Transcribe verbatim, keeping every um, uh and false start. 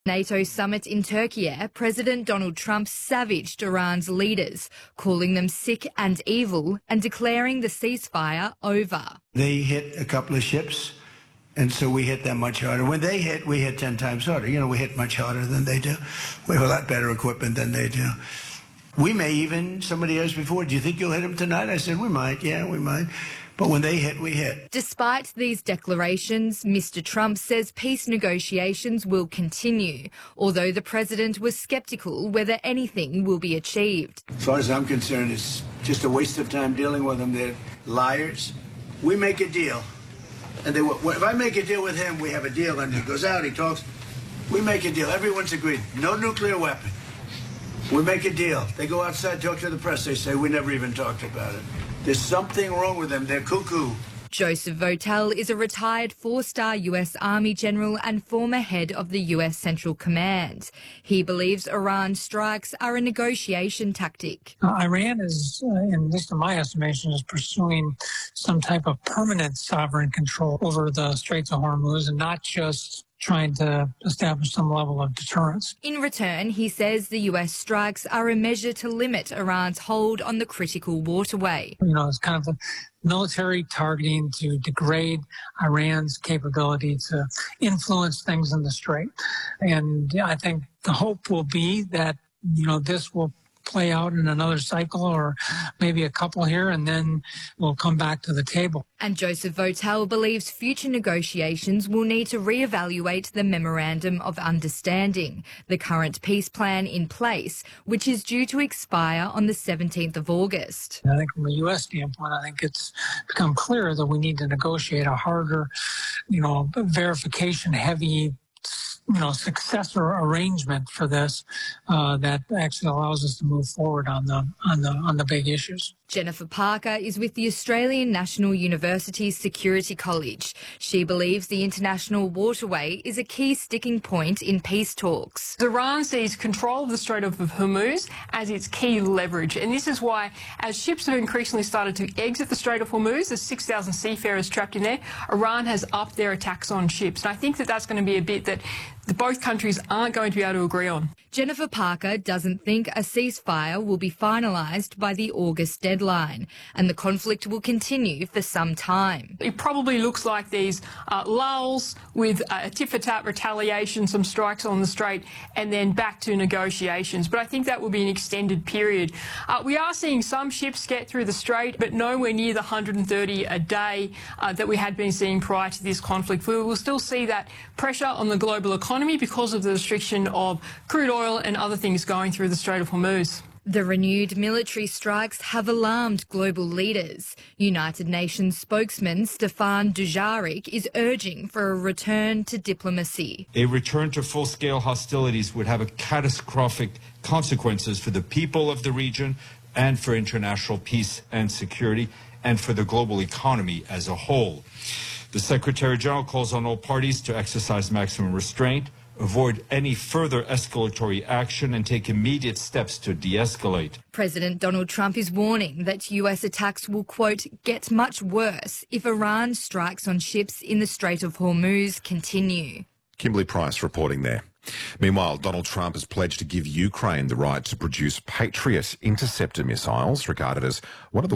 NATO summit in Turkey, President Donald Trump savaged Iran's leaders, calling them sick and evil and declaring the ceasefire over. They hit a couple of ships, and so we hit them much harder. When they hit, we hit ten times harder. You know, we hit much harder than they do. We have a lot better equipment than they do. We may even, somebody asked before, do you think you'll hit them tonight? I said, we might, yeah, we might. But when they hit, we hit. Despite these declarations, Mister Trump says peace negotiations will continue, although the president was sceptical whether anything will be achieved. As far as I'm concerned, it's just a waste of time dealing with them. They're liars. We make a deal. And they, if I make a deal with him, we have a deal, and he goes out, he talks. We make a deal. Everyone's agreed. No nuclear weapon. We make a deal. They go outside, talk to the press. They say, we never even talked about it. There's something wrong with them. They're cuckoo. Joseph Votel is a retired four-star U S Army general and former head of the U S Central Command. He believes Iran strikes are a negotiation tactic. Uh, Iran is, uh, in, at least in my estimation, is pursuing some type of permanent sovereign control over the Straits of Hormuz and not just trying to establish some level of deterrence. In return, he says the U S strikes are a measure to limit Iran's hold on the critical waterway. You know, it's kind of a military targeting to degrade Iran's capability to influence things in the Strait. And I think the hope will be that, you know, this will play out in another cycle or maybe a couple here, and then we'll come back to the table. And Joseph Votel believes future negotiations will need to reevaluate the Memorandum of Understanding, the current peace plan in place, which is due to expire on the seventeenth of August. I think from a U S standpoint, I think it's become clear that we need to negotiate a harder, you know, verification-heavy you know, successor arrangement for this uh, that actually allows us to move forward on the on the on the big issues. Jennifer Parker is with the Australian National University Security College. She believes the international waterway is a key sticking point in peace talks. Iran sees control of the Strait of Hormuz as its key leverage, and this is why, as ships have increasingly started to exit the Strait of Hormuz, there's six thousand seafarers trapped in there, Iran has upped their attacks on ships. And I think that that's going to be a bit that both countries aren't going to be able to agree on. Jennifer Parker doesn't think a ceasefire will be finalised by the August deadline, and the conflict will continue for some time. It probably looks like these uh, lulls with a tit-for-tat retaliation, some strikes on the Strait, and then back to negotiations. But I think that will be an extended period. Uh, we are seeing some ships get through the Strait, but nowhere near the one hundred thirty a day uh, that we had been seeing prior to this conflict. We will still see that pressure on the global economy because of the restriction of crude oil and other things going through the Strait of Hormuz. The renewed military strikes have alarmed global leaders. United Nations spokesman Stefan Dujarric is urging for a return to diplomacy. A return to full-scale hostilities would have a catastrophic consequences for the people of the region and for international peace and security and for the global economy as a whole. The Secretary General calls on all parties to exercise maximum restraint, avoid any further escalatory action, and take immediate steps to de-escalate. President Donald Trump is warning that U S attacks will, quote, get much worse if Iran strikes on ships in the Strait of Hormuz continue. Kimberly Price reporting there. Meanwhile, Donald Trump has pledged to give Ukraine the right to produce Patriot interceptor missiles, regarded as one of the